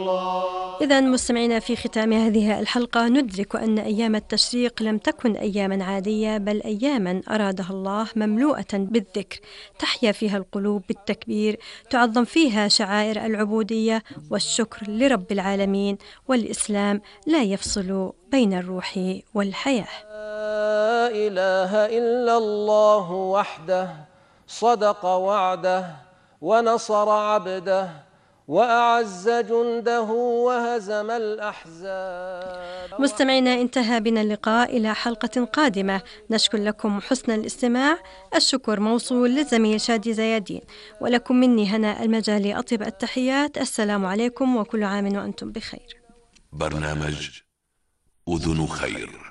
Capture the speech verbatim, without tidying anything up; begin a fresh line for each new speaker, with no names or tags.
إذن مستمعينا، في ختام هذه الحلقة ندرك أن أيام التشريق لم تكن أياما عادية، بل أياما أرادها الله مملوءة بالذكر، تحيا فيها القلوب بالتكبير، تعظم فيها شعائر العبودية والشكر لرب العالمين، والإسلام لا يفصل بين الروح والحياة.
لا إله إلا الله وحده صدق وعده ونصر عبده وأعز جنده وهزم الأحزاب.
مستمعينا، انتهى بنا اللقاء، إلى حلقة قادمة. نشكر لكم حسن الاستماع. الشكر موصول للزميل شادي زيادين، ولكم مني هنا المجالي أطيب التحيات. السلام عليكم وكل عام وأنتم بخير.
برنامج أذن خير.